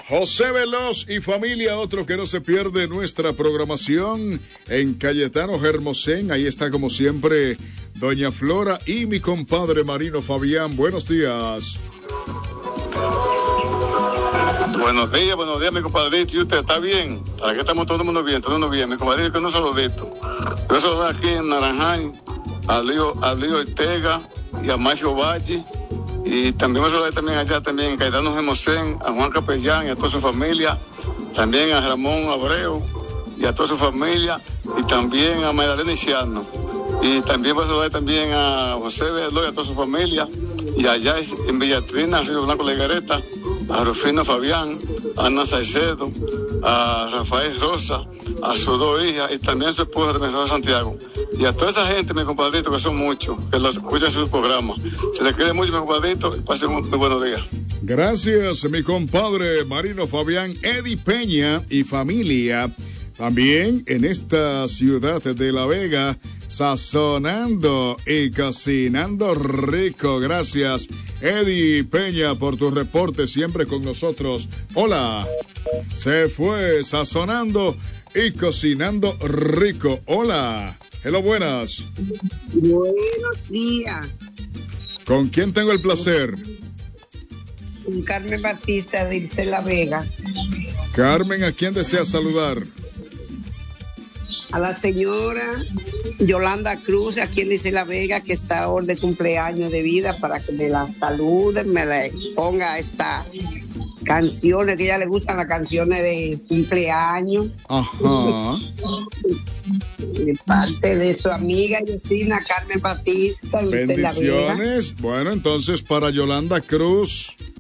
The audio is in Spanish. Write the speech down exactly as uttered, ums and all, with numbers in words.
José Veloz y familia, otro que no se pierde nuestra programación en Cayetano Hermosén. Ahí está como siempre doña Flora y mi compadre Marino Fabián. Buenos días. Buenos días, buenos días, mi compadrito. ¿Y usted está bien? Aquí estamos todo el mundo bien, todo el mundo bien. Mi compadrito, que un saludito. Yo saludo aquí en Naranjay a Lío, a Lío Ortega y a Macho Valle. Y también me saludo también allá también en Cayetano Hermosén, a Juan Capellán y a toda su familia. También a Ramón Abreu y a toda su familia. Y también a Magdalena Iciano. Y también voy a saludar también a José Veloz y a toda su familia. Y allá en Villatrina, Río Blanco La Higuereta, a Rufino Fabián, a Ana Salcedo, a Rafael Rosa, a sus dos hijas y también a su esposa de Mensaje Santiago. Y a toda esa gente, mi compadrito, que son muchos, que los escuchan sus programas. Se les quiere mucho, mi compadrito, y pasen muy buenos días. Gracias, mi compadre Marino Fabián, Eddie Peña y familia. También en esta ciudad de La Vega, sazonando y cocinando rico. Gracias, Eddie Peña, por tu reporte siempre con nosotros. Hola. Se fue sazonando y cocinando rico. Hola. Hello, buenas. Buenos días. ¿Con quién tengo el placer? Con Carmen Batista de Irse La Vega. Carmen, ¿a quién desea saludar? A la señora Yolanda Cruz, aquí en Irse La Vega, que está hoy de cumpleaños de vida, para que me la saluden, me la ponga esas canciones, que a ella le gustan las canciones de cumpleaños. Ajá. De parte de su amiga y vecina Carmen Batista. Bendiciones. Bueno, entonces para Yolanda Cruz,